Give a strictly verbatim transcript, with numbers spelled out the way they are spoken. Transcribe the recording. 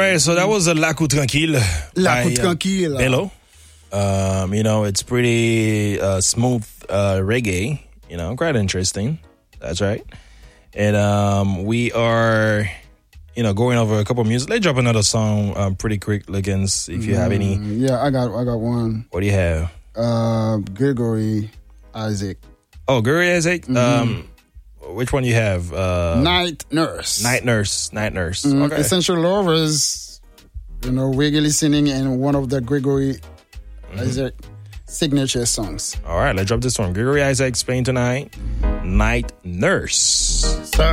right, so that was a La Coup Tranquille. La Coup by, uh, Tranquille. Bello. Um, you know, it's pretty uh, smooth uh, reggae. You know, quite interesting. That's right. And um, we are, you know, going over a couple of music. Let's drop another song um, pretty quick, Liggins, if you have any. Mm, yeah, I got I got one. What do you have? Uh, Gregory Isaac. Oh, Gregory Isaac? Mm-hmm. Um, which one you have? Uh, Night Nurse. Night Nurse. Night Nurse. Mm, Okay. Essential Lovers, you know, reggae listening in one of the Gregory mm-hmm. Isaac signature songs. All right, let's drop this one. Gregory Isaac, Spain Tonight. Night Nurse. Sir.